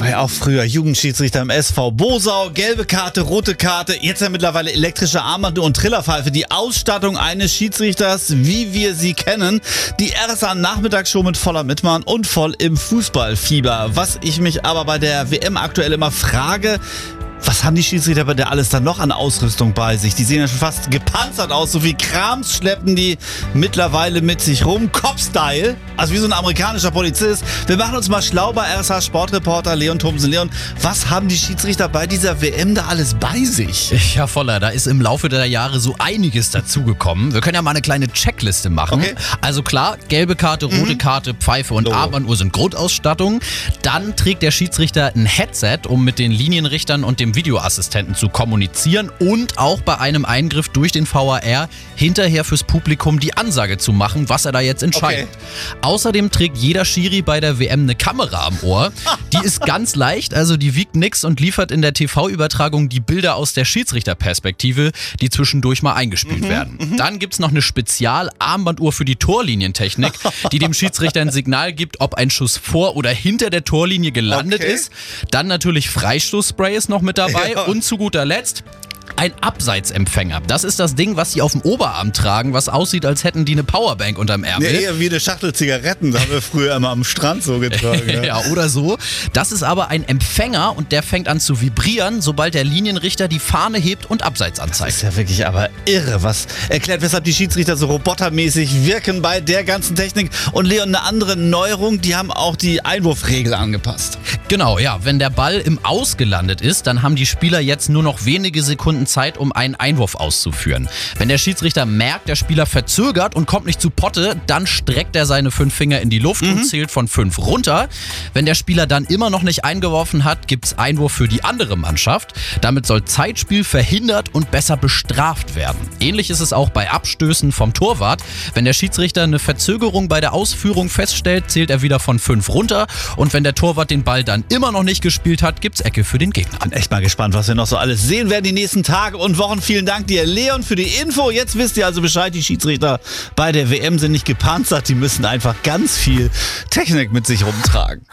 war ja auch früher Jugendschiedsrichter im SV Bosau. Gelbe Karte, rote Karte, jetzt ja mittlerweile elektrische Armbanduhr und Trillerpfeife. Die Ausstattung eines Schiedsrichters, wie wir sie kennen. Die RSA-Nachmittagsshow mit voller Mitmachen und voll im Fußballfieber. Was ich mich aber bei der WM aktuell immer frage: Was haben die Schiedsrichter bei der alles dann noch an Ausrüstung bei sich? Die sehen ja schon fast gepanzert aus. So viel Krams schleppen die mittlerweile mit sich rum. Cop-Style. Also wie so ein amerikanischer Polizist. Wir machen uns mal schlau bei RSA-Sportreporter Leon Thomsen. Leon, was haben die Schiedsrichter bei dieser WM da alles bei sich? Ja, Voller, da ist im Laufe der Jahre so einiges dazugekommen. Wir können ja mal eine kleine Checkliste machen. Okay. Also klar, gelbe Karte, rote Karte, Pfeife und Armbanduhr sind Grundausstattung. Dann trägt der Schiedsrichter ein Headset, um mit den Linienrichtern und dem Videoassistenten zu kommunizieren und auch bei einem Eingriff durch den VAR hinterher fürs Publikum die Ansage zu machen, was er da jetzt entscheidet. Okay. Außerdem trägt jeder Schiri bei der WM eine Kamera am Ohr. Die ist ganz leicht, also die wiegt nix und liefert in der TV-Übertragung die Bilder aus der Schiedsrichterperspektive, die zwischendurch mal eingespielt werden. Dann gibt's noch eine Spezial-Armbanduhr für die Torlinientechnik, die dem Schiedsrichter ein Signal gibt, ob ein Schuss vor oder hinter der Torlinie gelandet ist. Dann natürlich Freistoßspray ist noch mit dabei und zu guter Letzt ein Abseitsempfänger. Das ist das Ding, was sie auf dem Oberarm tragen, was aussieht, als hätten die eine Powerbank unterm Ärmel. Ja, eher wie eine Schachtel Zigaretten, das haben wir früher immer am Strand so getragen. Ja, oder so. Das ist aber ein Empfänger und der fängt an zu vibrieren, sobald der Linienrichter die Fahne hebt und Abseits anzeigt. Das ist ja wirklich aber irre, was erklärt, weshalb die Schiedsrichter so robotermäßig wirken bei der ganzen Technik. Und Leon, eine andere Neuerung, die haben auch die Einwurfregel angepasst. Genau, ja. Wenn der Ball im Aus gelandet ist, dann haben die Spieler jetzt nur noch wenige Sekunden Zeit, um einen Einwurf auszuführen. Wenn der Schiedsrichter merkt, der Spieler verzögert und kommt nicht zu Potte, dann streckt er seine 5 Finger in die Luft und zählt von 5 runter. Wenn der Spieler dann immer noch nicht eingeworfen hat, gibt es Einwurf für die andere Mannschaft. Damit soll Zeitspiel verhindert und besser bestraft werden. Ähnlich ist es auch bei Abstößen vom Torwart. Wenn der Schiedsrichter eine Verzögerung bei der Ausführung feststellt, zählt er wieder von 5 runter. Und wenn der Torwart den Ball dann immer noch nicht gespielt hat, gibt's Ecke für den Gegner. Bin echt mal gespannt, was wir noch so alles sehen werden die nächsten Tage und Wochen. Vielen Dank dir, Leon, für die Info. Jetzt wisst ihr also Bescheid, die Schiedsrichter bei der WM sind nicht gepanzert, die müssen einfach ganz viel Technik mit sich rumtragen.